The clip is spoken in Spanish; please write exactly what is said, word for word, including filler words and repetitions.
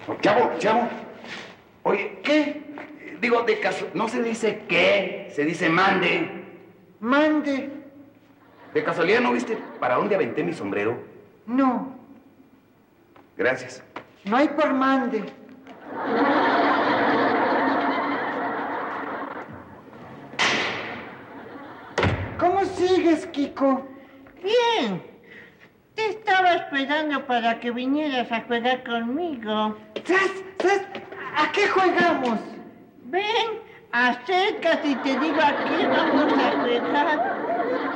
Chavo, chavo. Oye, ¿qué? Digo, de caso... No se dice qué, se dice mande. Mande. ¿De casualidad no viste para dónde aventé mi sombrero? No. Gracias. No hay por mande. ¿Cómo sigues, Kiko? Bien. Te estaba esperando para que vinieras a jugar conmigo. ¿Sabes? ¿Sabes? ¿A qué jugamos? Ven, acércate y te digo a qué vamos a jugar.